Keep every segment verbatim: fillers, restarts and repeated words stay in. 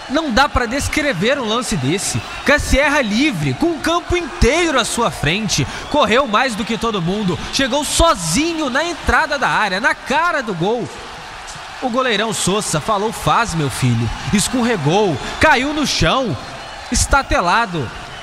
Não dá para descrever um lance desse. Cassierra livre, com o campo inteiro à sua frente. Correu mais do que todo mundo. Chegou sozinho na entrada da área, na cara do gol. O goleirão Sousa falou: faz, meu filho. Escorregou, caiu no chão, estatelado.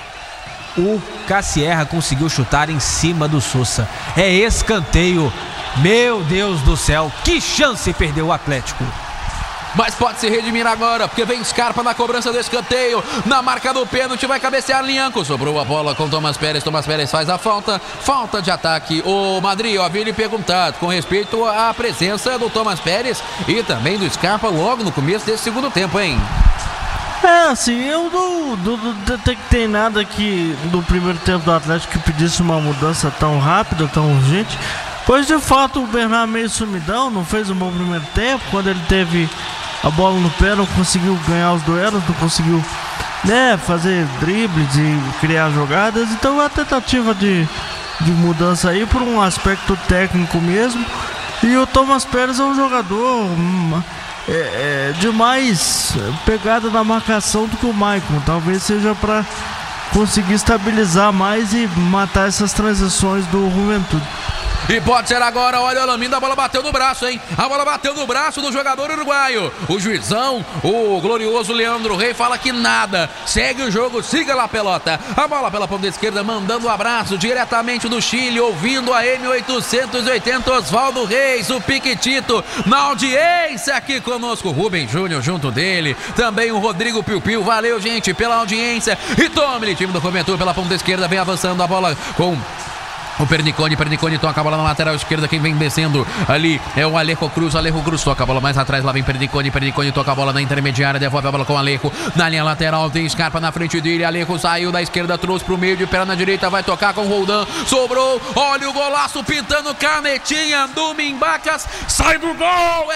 O Cassierra conseguiu chutar em cima do Sousa. É escanteio. Meu Deus do céu, que chance perdeu o Atlético. Mas pode se redimir agora, porque vem Scarpa na cobrança do escanteio. Na marca do pênalti vai cabecear Lianco. Sobrou a bola com Thomas Pérez. Thomas Pérez faz a falta. Falta de ataque. O Madrid, eu havia lhe perguntado com respeito à presença do Thomas Pérez e também do Scarpa logo no começo desse segundo tempo, hein? É, assim, eu não, não, não tem que ter nada que do primeiro tempo do Atlético que pedisse uma mudança tão rápida, tão urgente. Pois de fato o Bernard meio sumidão, não fez um bom primeiro tempo. Quando ele teve a bola no pé, não conseguiu ganhar os duelos, não conseguiu, né, fazer dribles e criar jogadas. Então a tentativa de, de mudança aí por um aspecto técnico mesmo. E o Thomas Pérez é um jogador hum, é, é, de mais pegada na marcação do que o Maicon. Talvez seja para conseguir estabilizar mais e matar essas transições do Juventude. E pode ser agora, olha o Alamino, a bola bateu no braço, hein? A bola bateu no braço do jogador uruguaio. O juizão, o glorioso Leandro Rey, fala que nada. Segue o jogo, siga lá, pelota. A bola pela ponta esquerda, mandando um abraço diretamente do Chile, ouvindo a M oitocentos e oitenta, Oswaldo Reis, o Piquitito, na audiência aqui conosco. Rubem Júnior junto dele, também o Rodrigo Piu Piu. Valeu, gente, pela audiência. E tome-lhe, time do Juventude pela ponta esquerda, vem avançando a bola com o Pernicone, Pernicone toca a bola na lateral esquerda. Quem vem descendo ali é o Alejo Cruz. Alejo Cruz toca a bola mais atrás. Lá vem Pernicone, Pernicone toca a bola na intermediária. Devolve a bola com o Alejo. Na linha lateral tem Scarpa na frente dele. Alejo saiu da esquerda, trouxe pro meio de perna direita. Vai tocar com o Roldan. Sobrou. Olha o golaço pintando canetinha do Mimbacas. Sai do gol,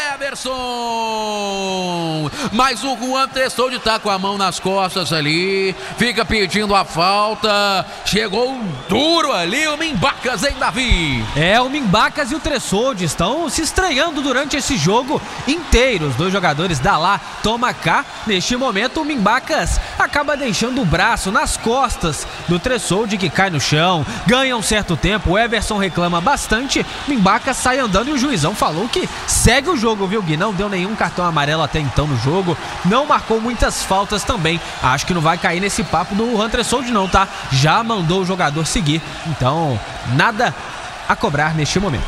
Everson. Mas o Juan Tressoldi tá com a mão nas costas ali. Fica pedindo a falta. Chegou duro ali o Mimbacas. Mimbacas, hein, Davi? É, o Mimbacas e o Tressoldi estão se estranhando durante esse jogo inteiro. Os dois jogadores da lá toma cá. Neste momento, o Mimbacas acaba deixando o braço nas costas do Tressoldi, que cai no chão, ganha um certo tempo. O Everson reclama bastante. Mimbacas sai andando e o juizão falou que segue o jogo, viu, Gui? Não deu nenhum cartão amarelo até então no jogo. Não marcou muitas faltas também. Acho que não vai cair nesse papo do Juan Tressoldi não, tá? Já mandou o jogador seguir. Então, nada a cobrar neste momento.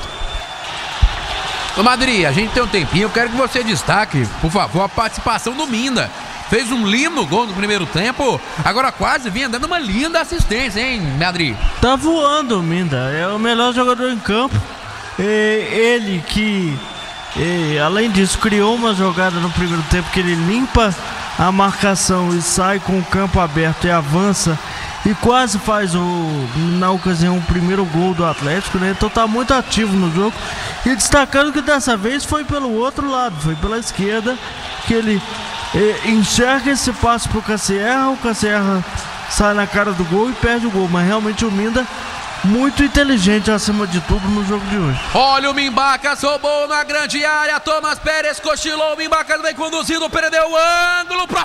Ô Madrid, a gente tem um tempinho, eu quero que você destaque, por favor, a participação do Minda. Fez um lindo gol no primeiro tempo, agora quase vinha dando uma linda assistência, hein, Madrid? Tá voando o Minda, é o melhor jogador em campo. E ele que, e, além disso, criou uma jogada no primeiro tempo que ele limpa a marcação e sai com o campo aberto e avança. E quase faz, o, na ocasião, o primeiro gol do Atlético, né? Então tá muito ativo no jogo. E destacando que dessa vez foi pelo outro lado, foi pela esquerda, que ele eh, enxerga esse passe pro Cassierra. O Cassierra sai na cara do gol e perde o gol. Mas realmente o Minda, muito inteligente acima de tudo no jogo de hoje. Olha o Mimbacas, roubou na grande área. Thomas Pérez cochilou, o Mimbacas vem conduzindo, perdeu o ângulo pra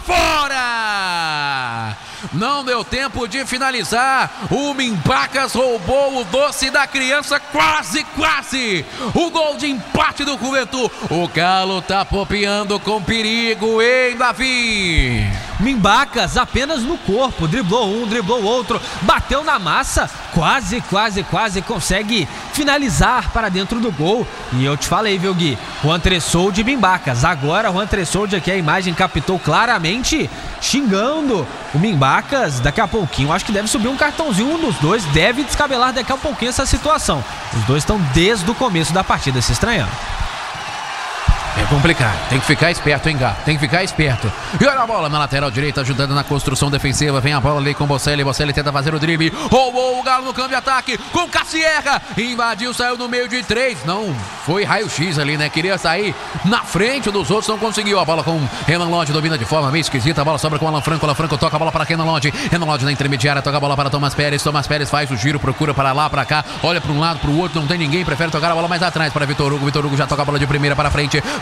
fora. Não deu tempo de finalizar. O Mimbacas roubou o doce da criança. Quase, quase. O gol de empate do Juventude. O Galo tá popeando com perigo, hein, Davi? Mimbacas apenas no corpo. Driblou um, driblou outro. Bateu na massa. Quase, quase, quase consegue finalizar para dentro do gol. E eu te falei, viu, Gui? Juan Tressoldi de Mimbacas. Agora o Juan Tressoldi aqui, a imagem captou claramente, xingando o Mimbacas. Daqui a pouquinho, acho que deve subir um cartãozinho, um dos dois deve descabelar daqui a pouquinho essa situação. Os dois estão desde o começo da partida se estranhando. É complicado, tem que ficar esperto, hein, Gá? Tem que ficar esperto. E olha a bola na lateral direita, ajudando na construção defensiva. Vem a bola ali com o Bocelli. Bocelli tenta fazer o drible. Roubou o Galo no campo de ataque com Cassierra. Invadiu, saiu no meio de três. Não foi raio-x ali, né? Queria sair na frente dos outros, não conseguiu. A bola com Renan Lodge, domina de forma meio esquisita. A bola sobra com o Alan Franco. Alan Franco toca a bola para Renan Lodge. Renan Lodge na intermediária, toca a bola para Thomas Pérez. Thomas Pérez faz o giro, procura para lá, para cá. Olha para um lado, para o outro, não tem ninguém. Prefere tocar a bola mais atrás para Vitor Hugo. Vitor Hugo já toca a bola de primeira para frente.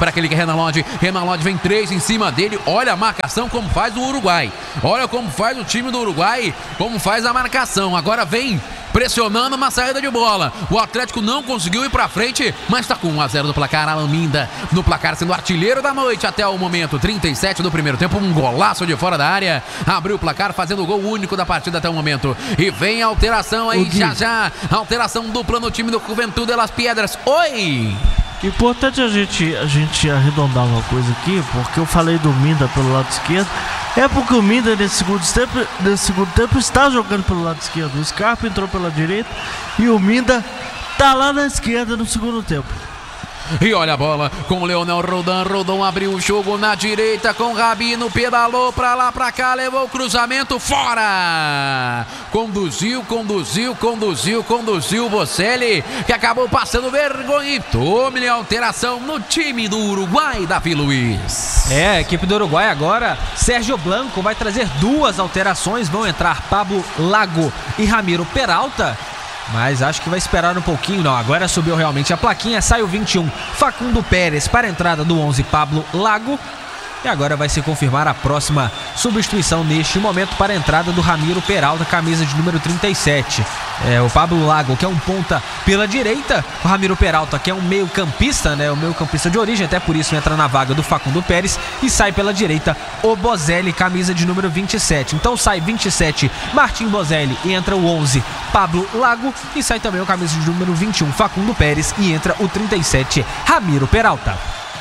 para aquele que é Renan Lodge. Renan Lodge vem três em cima dele. Olha a marcação como faz o Uruguai. Olha como faz o time do Uruguai, como faz a marcação. Agora vem pressionando uma saída de bola. O Atlético não conseguiu ir pra frente, mas está com um a zero do placar. Alan Minda no placar, sendo artilheiro da noite até o momento. trinta e sete do primeiro tempo, um golaço de fora da área. Abriu o placar, fazendo o gol único da partida até o momento. E vem a alteração aí, já já. Alteração dupla no time do Juventude de Las Piedras. Oi! Importante a gente, a gente arredondar uma coisa aqui, porque eu falei do Minda pelo lado esquerdo. É porque o Minda nesse segundo tempo, nesse segundo tempo está jogando pelo lado esquerdo. O Scarpa entrou pela direita e o Minda tá lá na esquerda no segundo tempo. E olha a bola com o Leonel Rodon. Rodon abriu o jogo na direita com o Rabino, pedalou pra lá, pra cá, levou o cruzamento, fora! Conduziu, conduziu, conduziu, conduziu o Bocelli, que acabou passando vergonha. E tome a alteração no time do Uruguai, Davi Luiz. É, a equipe do Uruguai agora, Sérgio Blanco vai trazer duas alterações. Vão entrar Pablo Lago e Ramiro Peralta. Mas acho que vai esperar um pouquinho. Não, agora subiu realmente a plaquinha. Sai o vinte e um, Facundo Pérez, para a entrada do onze, Pablo Lago. E agora vai se confirmar a próxima substituição neste momento para a entrada do Ramiro Peralta, camisa de número trinta e sete. É, o Pablo Lago, que é um ponta pela direita. O Ramiro Peralta, que é um meio campista, né? O meio campista de origem, até por isso entra na vaga do Facundo Pérez. E sai pela direita o Bozelli, camisa de número vinte e sete. Então sai vinte e sete, Martim Bozelli, e entra o onze, Pablo Lago. E sai também o camisa de número vinte e um, Facundo Pérez, e entra o trinta e sete, Ramiro Peralta.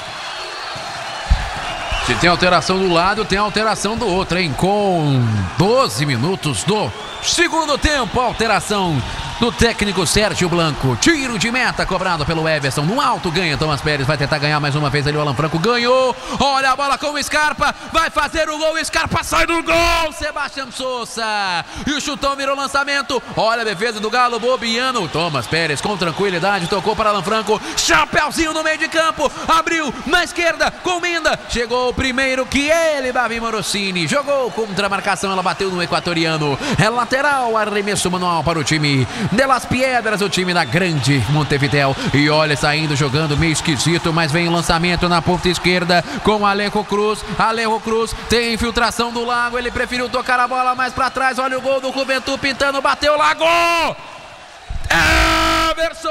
Se tem alteração do lado, tem alteração do outro, hein? Com doze minutos do segundo tempo, alteração do técnico Sérgio Blanco. Tiro de meta cobrado pelo Everson. No alto ganha Thomas Pérez. Vai tentar ganhar mais uma vez ali o Alan Franco. Ganhou. Olha a bola com o Scarpa. Vai fazer o gol. Scarpa sai do gol. Sebastião Sousa. E o chutão virou lançamento. Olha a defesa do Galo. Bobiano. Thomas Pérez com tranquilidade. Tocou para Alan Franco. Chapeuzinho no meio de campo. Abriu na esquerda com Minda. Chegou o primeiro que ele, Davi Morosini. Jogou contra a marcação. Ela bateu no equatoriano. É lateral. Arremesso manual para o time de Las Piedras, o time da grande Montevidéu. E olha, saindo, jogando meio esquisito, mas vem o lançamento na ponta esquerda com Alejo Cruz. Alejo Cruz tem infiltração do Lago, ele preferiu tocar a bola mais pra trás. Olha o gol do Juventude pintando, bateu, Lago! Everson!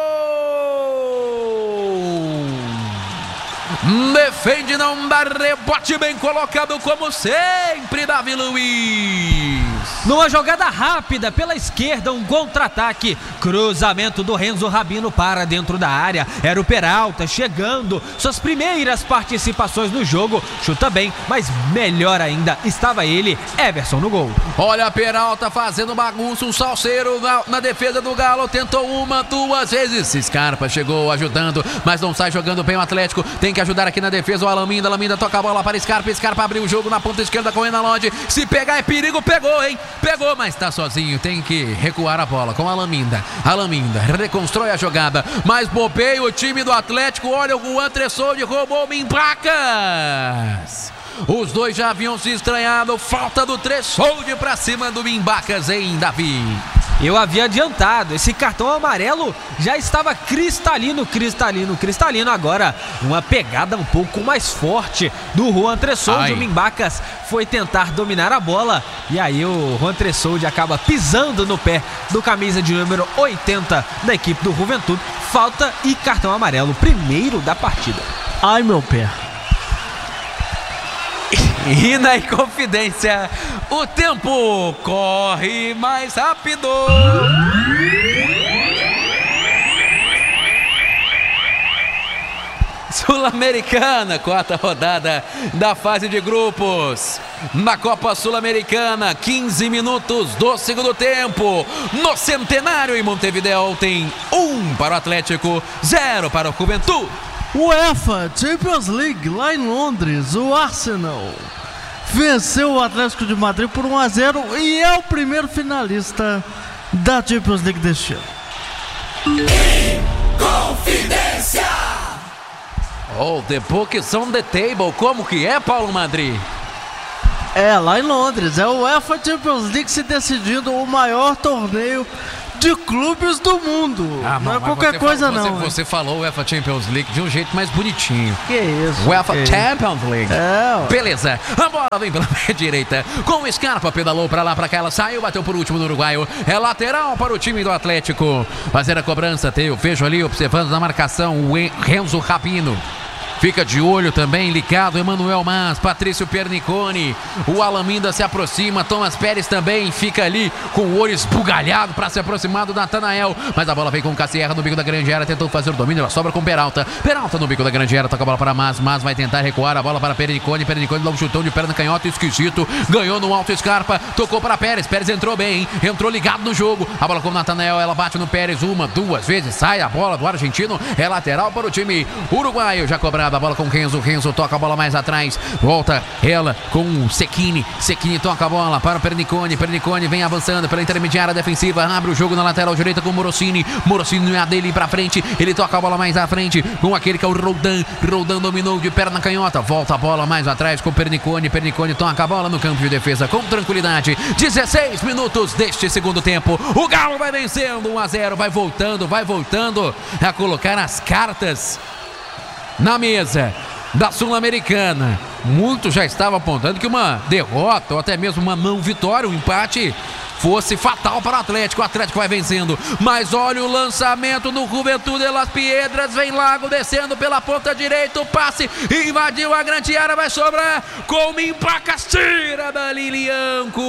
Defende, não dá rebote, bem colocado como sempre, Davi Luiz. Numa jogada rápida pela esquerda, um contra-ataque, cruzamento do Renzo Rabino para dentro da área. Era o Peralta chegando, suas primeiras participações no jogo. Chuta bem, mas melhor ainda estava ele, Everson, no gol. Olha a Peralta fazendo bagunça, um salseiro na, na defesa do Galo. Tentou uma, duas vezes. Scarpa chegou ajudando, mas não sai jogando bem o Atlético. Tem que ajudar aqui na defesa o Alan Minda. Alan Minda toca a bola para Scarpa. Scarpa abriu o jogo na ponta esquerda com o Renan Lodge. Se pegar é perigo, pegou, hein? Pegou, mas tá sozinho. Tem que recuar a bola com Alan Minda. Alan Minda reconstrói a jogada, mas bobeia o time do Atlético. Olha, o Juan Tressoldi roubou o Mimbacas. Os dois já haviam se estranhado. Falta do Tressoldi pra cima do Mimbacas, hein, Davi? Eu havia adiantado, esse cartão amarelo já estava cristalino, cristalino, cristalino. Agora uma pegada um pouco mais forte do Juan Tressoldi. O Mimbacas foi tentar dominar a bola e aí o Juan Tressoldi acaba pisando no pé do camisa de número oitenta da equipe do Juventude. Falta e cartão amarelo, primeiro da partida. Ai, meu pé. E na Inconfidência, o tempo corre mais rápido. Sul-Americana, quarta rodada da fase de grupos. Na Copa Sul-Americana, quinze minutos do segundo tempo. No Centenário, em Montevidéu, tem um para o Atlético, zero para o Juventude. UEFA Champions League, lá em Londres, o Arsenal venceu o Atlético de Madrid por um a zero e é o primeiro finalista da Champions League deste ano. Confidência! Oh, the books on the table. Como que é, Paulo Madrid? É, lá em Londres, é o UEFA Champions League se decidindo o maior torneio de clubes do mundo. Ah, não é qualquer você coisa falou, não. Você, você falou UEFA Champions League de um jeito mais bonitinho. Que isso? UEFA que Champions League. É, Beleza, a bola vem pela meia direita. Com o Scarpa, pedalou pra lá, pra cá, ela saiu, bateu por último no uruguaio. É lateral para o time do Atlético. Fazer a cobrança, eu vejo ali, observando na marcação, o Renzo Rapino. Fica de olho também, ligado, Emanuel Mas, Patrício Pernicone, o Alaminda se aproxima, Thomas Pérez também fica ali com o olho esbugalhado para se aproximar do Natanael, mas a bola vem com o Cassierra no bico da grande área, tentou fazer o domínio, ela sobra com Peralta, Peralta no bico da grande área, toca a bola para Mas, Mas vai tentar recuar, a bola para Pernicone, Pernicone dá um chutão de perna canhota esquisito, ganhou no alto Scarpa, tocou para Pérez, Pérez entrou bem, entrou ligado no jogo, a bola com o Natanael, ela bate no Pérez uma, duas vezes, sai a bola do argentino, é lateral para o time uruguaio, já cobrado. A bola com o Renzo, Renzo toca a bola mais atrás, volta ela com o Cecchini, Cecchini toca a bola para o Pernicone, Pernicone vem avançando pela intermediária defensiva, abre o jogo na lateral direita com o Morosini, Morosini é a dele para frente, ele toca a bola mais à frente com aquele que é o Roldan, Roldan dominou de perna canhota, volta a bola mais atrás com o Pernicone, Pernicone toca a bola no campo de defesa com tranquilidade, dezesseis minutos deste segundo tempo, o Galo vai vencendo um a zero, vai voltando, vai voltando a colocar as cartas na mesa da Sul-Americana. Muitos já estavam apontando que uma derrota ou até mesmo uma não vitória, um empate fosse fatal para o Atlético. O Atlético vai vencendo, mas olha o lançamento no Juventude de Las Piedras, vem Lago descendo pela ponta direita, o passe invadiu a grande área, vai sobrar com Mimbacas, tira da Lilianco,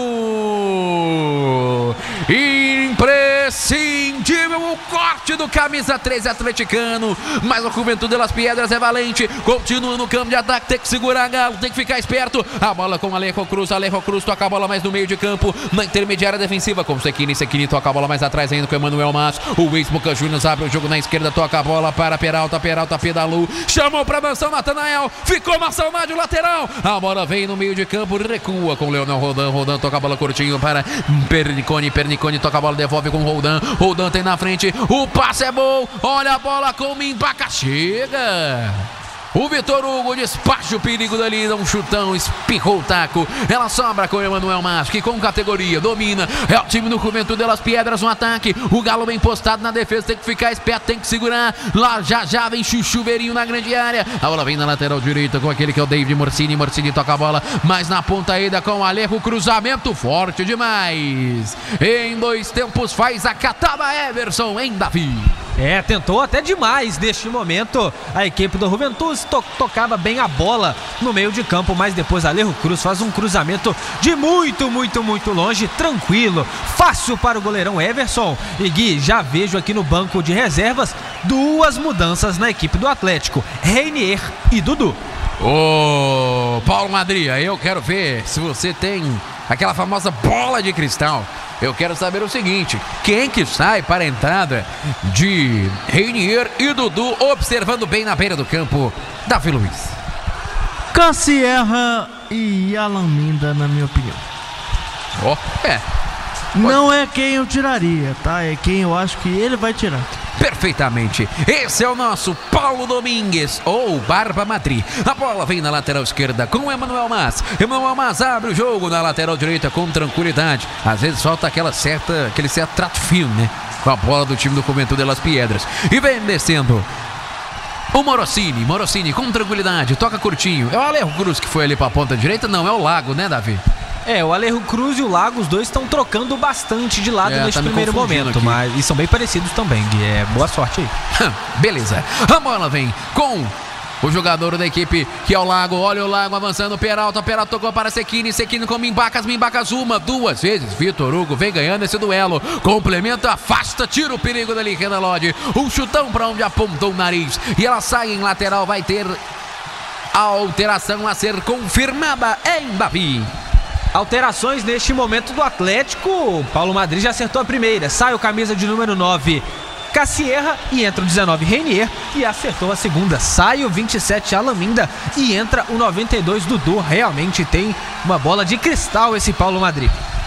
imprescindível o corte do camisa treze atleticano, mas o Juventude de Las Piedras é valente, continua no campo de ataque, tem que segurar Galo, tem que ficar esperto, a bola com Alejo Cruz, Alejo Cruz toca a bola mais no meio de campo, na intermediária defensiva com o Cecchini, Cecchini toca a bola mais atrás ainda com o Emanuel Mas, o ex-Boca Juniors abre o jogo na esquerda, toca a bola para Peralta, Peralta pedalou, chamou para avançar Natanael, ficou uma saudade lateral, a bola vem no meio de campo, recua com o Leonel Roldan, Roldan toca a bola curtinho para Pernicone, Pernicone toca a bola, devolve com o Roldan, Roldan tem na frente, o passe é bom, olha a bola com o Mimbaca, chega! O Vitor Hugo despacha o perigo dali, dá um chutão, espirrou o taco. Ela sobra com o Emanuel Mas, que com categoria domina. É o time do Juventude de Las Piedras no ataque. O Galo bem postado na defesa, tem que ficar esperto, tem que segurar. Lá já já vem chuveirinho na grande área. A bola vem na lateral direita com aquele que é o David Morcini. Morcini toca a bola, mas na ponta ainda com o Alejo, cruzamento forte demais. Em dois tempos faz a catada Everson em Davi. É, tentou até demais neste momento. A equipe do Juventude to tocava bem a bola no meio de campo, mas depois Alejo Cruz faz um cruzamento de muito, muito, muito longe, tranquilo, fácil para o goleirão Everson. E Gui, já vejo aqui no banco de reservas duas mudanças na equipe do Atlético, Reinier e Dudu. Ô, Paulo Madria, eu quero ver se você tem aquela famosa bola de cristal. Eu quero saber o seguinte: quem que sai para a entrada de Reinier e Dudu, observando bem na beira do campo, Davi Luiz? Cassierra e Alaminda, na minha opinião. Ó, oh, é. Não é quem eu tiraria, tá? É quem eu acho que ele vai tirar. Perfeitamente. Esse é o nosso Paulo Domingues, ou Barba Madri. A bola vem na lateral esquerda com o Emanuel Mas. Emanuel Mas abre o jogo na lateral direita com tranquilidade. Às vezes falta aquela certa, aquele certo trato fino, né? Com a bola do time do Juventude de Las Piedras. E vem descendo o Morosini. Morosini com tranquilidade, toca curtinho. É o Alejo Cruz que foi ali para a ponta direita? Não, é o Lago, né, Davi? É, o Alejo Cruz e o Lago, os dois estão trocando bastante de lado é, neste tá primeiro momento, aqui. mas e são bem parecidos também, Gui. É, boa sorte aí. Beleza, a bola vem com o jogador da equipe que é o Lago, olha o Lago avançando, Peralta, Peralta tocou para Cecchini, Cecchini com Mimbacas, Mimbacas uma, duas vezes, Vitor Hugo vem ganhando esse duelo, complementa, afasta, tira o perigo dali, Renan Lodge, um chutão para onde apontou o nariz, e ela sai em lateral, vai ter a alteração a ser confirmada em Davi. Alterações neste momento do Atlético. Paulo Madri já acertou a primeira, sai o camisa de número nove, Cassierra, e entra o dezenove, Reinier, e acertou a segunda, sai o vinte e sete, Alaminda, e entra o noventa e dois, Dudu. Realmente tem uma bola de cristal esse Paulo Madri.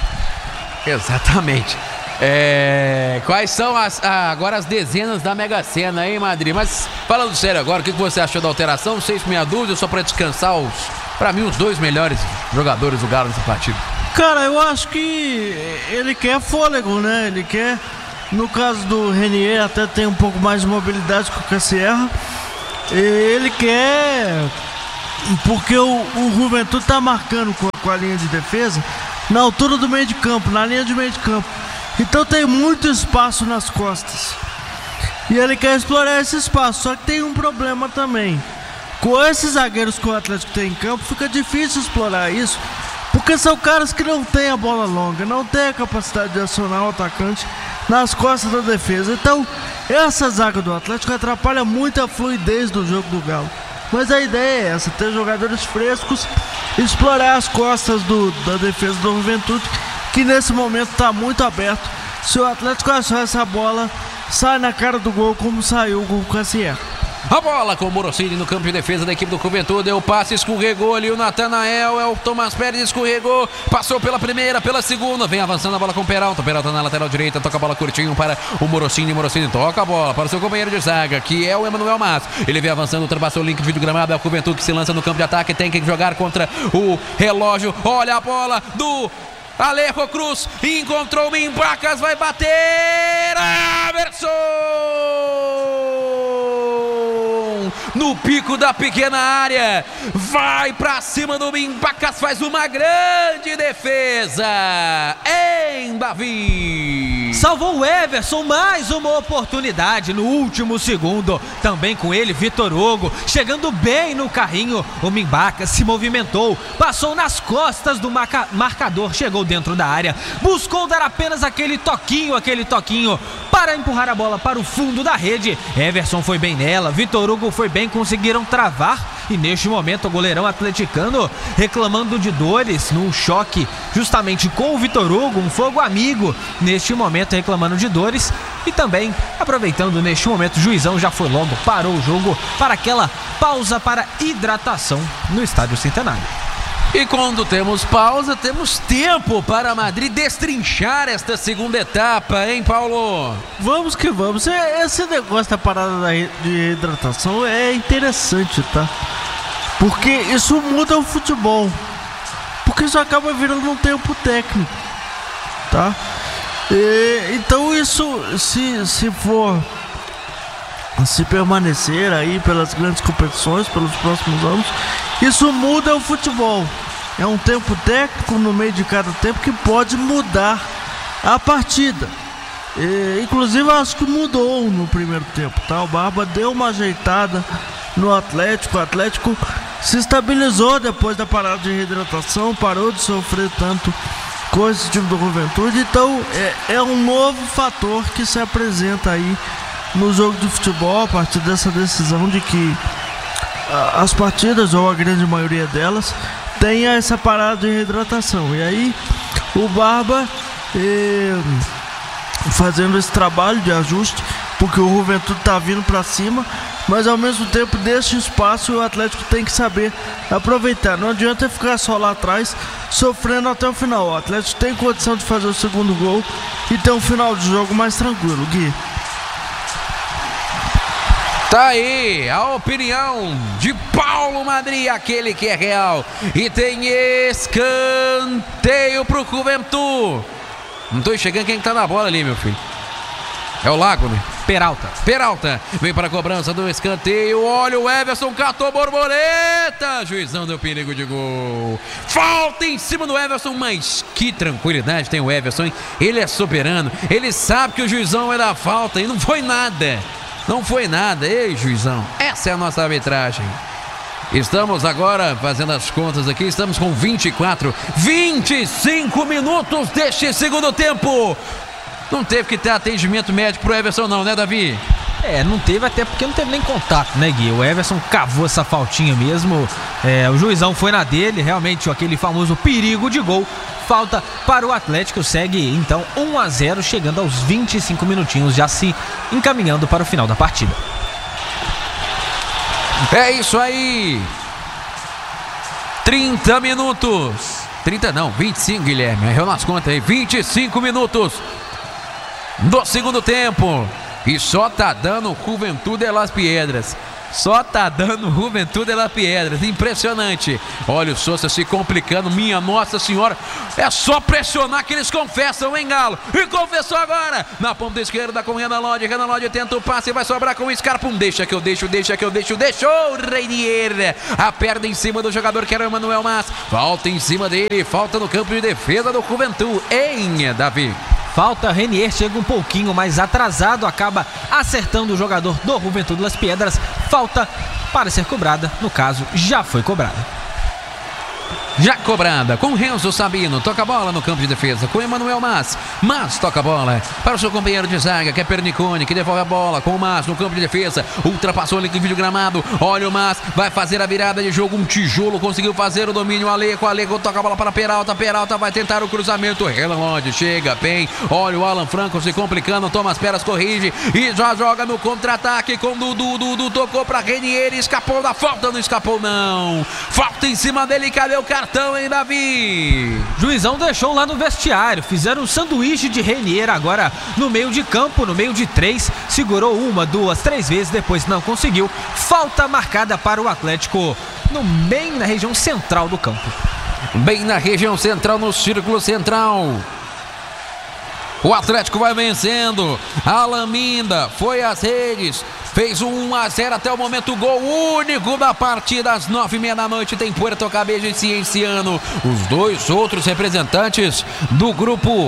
Exatamente. É... Quais são as, ah, agora as dezenas da Mega Sena, hein, Madri? Mas falando sério agora, o que você achou da alteração? Seis por meia dúzia, só para descansar os, para mim, os dois melhores jogadores do Galo nessa partida. Cara, eu acho que ele quer fôlego, né? Ele quer No caso do Renier, até tem um pouco mais de mobilidade que o Cassierra. Ele quer, porque o, o Juventude está marcando com a, com a linha de defesa na altura do meio de campo, na linha de meio de campo. Então tem muito espaço nas costas. E ele quer explorar esse espaço. Só que tem um problema também. Com esses zagueiros que o Atlético tem em campo, fica difícil explorar isso, porque são caras que não têm a bola longa, não têm a capacidade de acionar o atacante nas costas da defesa. Então, essa zaga do Atlético atrapalha muito a fluidez do jogo do Galo. Mas a ideia é essa, ter jogadores frescos, explorar as costas do, da defesa do Juventude, que nesse momento está muito aberto. Se o Atlético achar essa bola, sai na cara do gol como saiu com o Cassier. A bola com o Morosini no campo de defesa da equipe do Juventude. Deu passe, escorregou ali o Natanael. É o Tomás Pérez, escorregou. Passou pela primeira, pela segunda. Vem avançando a bola com o Peralta. Peralta na lateral direita. Toca a bola curtinho para o Morosini. Morosini toca a bola para o seu companheiro de zaga, que é o Emanuel Mas. Ele vem avançando, ultrapassou o link de vídeo gramado. É o Juventude que se lança no campo de ataque. Tem que jogar contra o relógio. Olha a bola do Alejo Cruz. Encontrou o Mimbacas. Vai bater. Everson! No pico da pequena área, vai pra cima do Mimbacas, faz uma grande defesa em Davi. Salvou o Everson, mais uma oportunidade no último segundo. Também com ele, Vitor Hugo, chegando bem no carrinho. O Mimbacas se movimentou, passou nas costas do marca- marcador, chegou dentro da área, buscou dar apenas aquele toquinho, aquele toquinho para empurrar a bola para o fundo da rede. Everson foi bem nela, Vitor Hugo foi bem, conseguiram travar. E neste momento o goleirão atleticano reclamando de dores num choque justamente com o Vitor Hugo, um fogo amigo neste momento reclamando de dores. E também aproveitando neste momento, o juizão já foi logo, parou o jogo para aquela pausa para hidratação no Estádio Centenário. E quando temos pausa, temos tempo para Madrid destrinchar esta segunda etapa, hein, Paulo? Vamos que vamos. Esse negócio da parada de hidratação é interessante, tá? Porque isso muda o futebol. Porque isso acaba virando um tempo técnico, tá? E, então isso, se, se for, se permanecer aí pelas grandes competições, pelos próximos anos, isso muda o futebol. É um tempo técnico no meio de cada tempo que pode mudar a partida. E, inclusive acho que mudou no primeiro tempo, tá? O Barba deu uma ajeitada no Atlético. O Atlético se estabilizou depois da parada de reidratação, parou de sofrer tanto com esse time do Juventude. Então é, é um novo fator que se apresenta aí no jogo de futebol a partir dessa decisão de que a, as partidas, ou a grande maioria delas, tenha essa parada de reidratação. E aí o Barba eh, fazendo esse trabalho de ajuste, porque o Juventude tá vindo para cima, mas ao mesmo tempo deixa espaço e o Atlético tem que saber aproveitar. Não adianta ficar só lá atrás sofrendo até o final. O Atlético tem condição de fazer o segundo gol e ter um final de jogo mais tranquilo. Gui. Tá aí a opinião de Paulo Madrid, aquele que é real. E tem escanteio pro Juventude. Não tô enxergando quem tá na bola ali, meu filho. É o Lago, né? Peralta. Peralta vem para a cobrança do escanteio. Olha o Everson, catou borboleta. Juizão deu perigo de gol. Falta em cima do Everson, mas que tranquilidade tem o Everson, hein? Ele é soberano. Ele sabe que o juizão vai dar falta e não foi nada. Não foi nada. Ei, juizão, essa é a nossa arbitragem. Estamos agora fazendo as contas aqui. Estamos com vinte e quatro, vinte e cinco minutos deste segundo tempo. Não teve que ter atendimento médico pro Everson não, né, Davi? É, não teve, até porque não teve nem contato, né, Gui? O Everson cavou essa faltinha mesmo. É, o juizão foi na dele, realmente aquele famoso perigo de gol. Falta para o Atlético, segue então um a zero, chegando aos vinte e cinco minutinhos, já se encaminhando para o final da partida. É isso aí. trinta minutos. trinta não, vinte e cinco, Guilherme. Errou nas contas aí. vinte e cinco minutos do segundo tempo. E só tá dando Juventude de Las Piedras. Só tá dando Juventude de Las Piedras, impressionante. Olha o Sousa se complicando, minha nossa senhora. É só pressionar que eles confessam, hein, Galo? E confessou agora, na ponta esquerda com o Renan Lodge. Renan Lodge tenta o passe, vai sobrar com o Scarpa. Deixa que eu deixo, deixa que eu deixo, deixou o Reinier. A perna em cima do jogador que era o Emanuel Mas. Falta em cima dele, falta no campo de defesa do Juventude, hein, Davi? Falta, Reinier chega um pouquinho mais atrasado, acaba acertando o jogador do Juventude Las Piedras. Falta para ser cobrada, no caso, já foi cobrada. Já cobrada com Renzo Sabino, toca a bola no campo de defesa com Emanuel Mas. Mas toca a bola para o seu companheiro de zaga, que é Pernicone, que devolve a bola com o Mas no campo de defesa. Ultrapassou ele no vídeo gramado. Olha o Mas, vai fazer a virada de jogo. Um tijolo conseguiu fazer o domínio. Aleco, Aleco toca a bola para Peralta. Peralta vai tentar o cruzamento. Renan Lodge chega bem. Olha o Alan Franco se complicando. Thomas Peras corrige e já joga no contra-ataque com Dudu. Dudu tocou para Reinier. Escapou da falta, não escapou não. Falta em cima dele. Cadê o cartão? Então, hein, Davi? Juizão deixou lá no vestiário. Fizeram um sanduíche de Reinier agora no meio de campo, no meio de três. Segurou uma, duas, três vezes, depois não conseguiu. Falta marcada para o Atlético no bem na região central do campo. Bem na região central, no círculo central. O Atlético vai vencendo. Alan Minda foi às redes. Fez um a zero até o momento, gol único da partida. Às nove e meia da noite tem Puerto Cabello e Cienciano, os dois outros representantes do grupo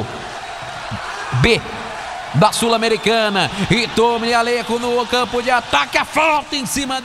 B da Sul-Americana. E Tommy Aleco no campo de ataque, a falta em cima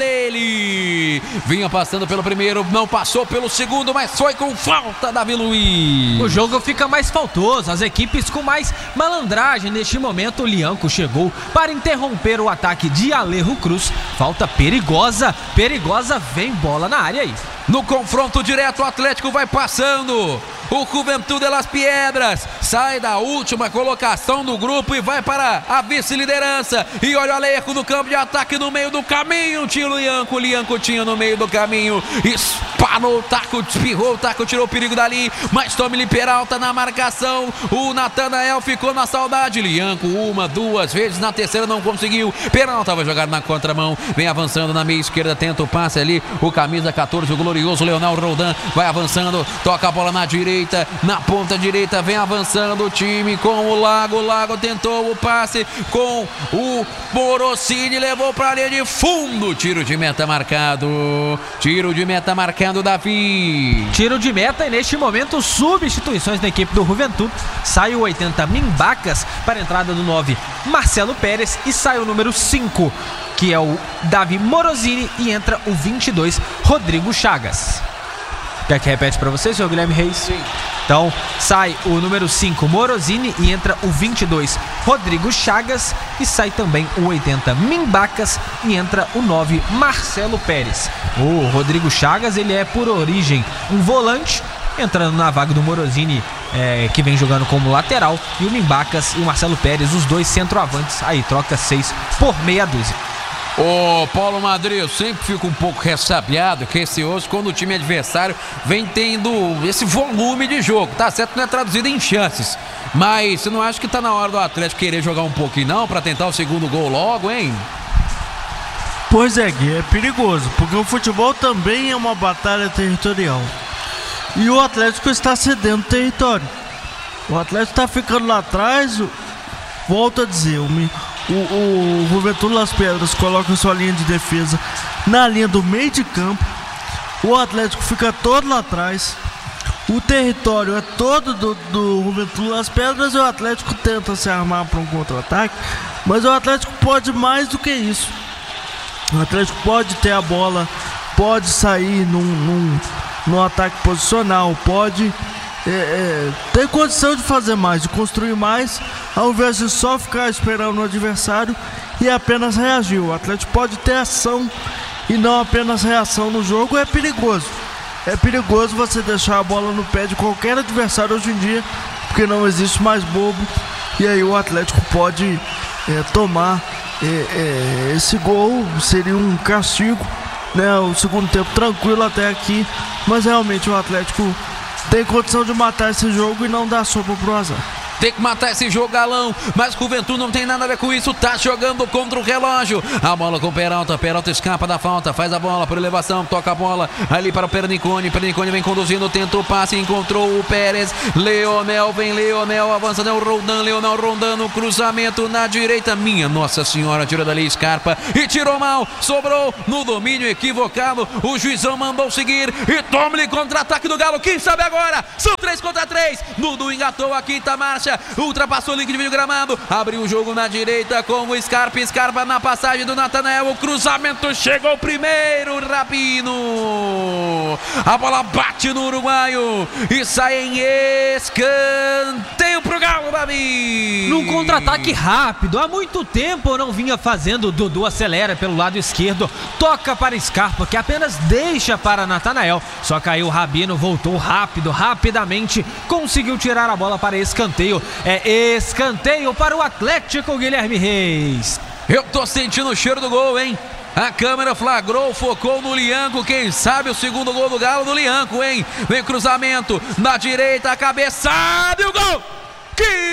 dele. Vinha passando pelo primeiro, não passou pelo segundo, mas foi com falta, Davi Luiz. O jogo fica mais faltoso, as equipes com mais malandragem. Neste momento o Lianco chegou para interromper o ataque de Alejo Cruz. Falta perigosa, perigosa, vem bola na área aí. No confronto direto, o Atlético vai passando. O Juventude de Las Piedras sai da última colocação do grupo e vai para a vice-liderança. E olha o Aleco no campo de ataque, no meio do caminho. Tinha o Lianco, o Lianco tinha no meio do caminho. Espanou o taco, espirrou o taco, tirou o perigo dali. Mas Tommy Peralta na marcação. O Natanael ficou na saudade. Lianco uma, duas vezes, na terceira não conseguiu. Peralta vai jogar na contramão. Vem avançando na meia esquerda, tenta o passe ali. O camisa catorze, o glorioso Leonel Roldan, vai avançando, toca a bola na direita. Na ponta direita vem avançando o time com o Lago. O Lago tentou o passe com o Morosini, levou para a linha de fundo. Tiro de meta marcado. Tiro de meta marcado, Davi. Tiro de meta e neste momento substituições da equipe do Juventude. Sai o oitenta Mimbacas para a entrada do nove Marcelo Pérez e sai o número cinco, que é o Davi Morosini, e entra o vinte e dois Rodrigo Chagas. Quer que repete para você, senhor Guilherme Reis? Sim. Então, sai o número cinco, Morosini, e entra o vinte e dois, Rodrigo Chagas, e sai também o oitenta, Mimbacas, e entra o nove, Marcelo Pérez. O Rodrigo Chagas, ele é por origem um volante, entrando na vaga do Morosini, é, que vem jogando como lateral, e o Mimbacas e o Marcelo Pérez, os dois centroavantes, aí troca seis por meia dúzia. Ô, Paulo Madrid, eu sempre fico um pouco ressabiado, receoso quando o time adversário vem tendo esse volume de jogo. Tá certo, não é traduzido em chances, mas você não acha que tá na hora do Atlético querer jogar um pouquinho não, pra tentar o segundo gol logo, hein? Pois é, Gui, é perigoso, porque o futebol também é uma batalha territorial. E o Atlético está cedendo território. O Atlético está ficando lá atrás. Volto a dizer, o, o, o Juventude Las Piedras coloca sua linha de defesa na linha do meio de campo. O Atlético fica todo lá atrás. O território é todo do, do Juventude Las Piedras e o Atlético tenta se armar para um contra-ataque. Mas o Atlético pode mais do que isso. O Atlético pode ter a bola, pode sair num, num, num ataque posicional, pode é, é, ter condição de fazer mais, de construir mais, ao invés de só ficar esperando o adversário e apenas reagir. O Atlético pode ter ação e não apenas reação no jogo. É perigoso. É perigoso você deixar a bola no pé de qualquer adversário hoje em dia, porque não existe mais bobo. E aí o Atlético pode é, tomar é, é, esse gol, seria um castigo, né? O segundo tempo tranquilo até aqui, mas realmente o Atlético tem condição de matar esse jogo e não dar sopa pro azar. tem que matar esse jogo, Galão, mas Juventude não tem nada a ver com isso, tá jogando contra o relógio. A bola com o Peralta, Peralta escapa da falta, faz a bola por elevação, toca a bola ali para o Pernicone, Pernicone vem conduzindo, tenta o passe, encontrou o Pérez, Leonel, vem Leonel, avança, né, o Roldan, Leonel rondando, cruzamento na direita, minha Nossa Senhora, tira dali Scarpa e tirou mal, sobrou no domínio equivocado, o juizão mandou seguir e toma-lhe contra-ataque do Galo, quem sabe agora, são três contra três, Dudu engatou a quinta marcha, ultrapassou o link de vídeo gramado, abriu o jogo na direita com o Scarpa, Scarpa na passagem do Natanael, o cruzamento chegou primeiro, Rabino, a bola bate no uruguaio e sai em escanteio pro Galo, Davi. Num contra-ataque rápido, há muito tempo eu não vinha fazendo, o Dudu acelera pelo lado esquerdo, toca para Scarpa, que apenas deixa para Natanael, só caiu o Rabino, voltou rápido, rapidamente, conseguiu tirar a bola para escanteio, é escanteio para o Atlético, Guilherme Reis. Eu tô sentindo o cheiro do gol, hein? A câmera flagrou, focou no Lianco, quem sabe o segundo gol do Galo do Lianco, hein? Vem cruzamento, na direita, cabeçada e o gol! Que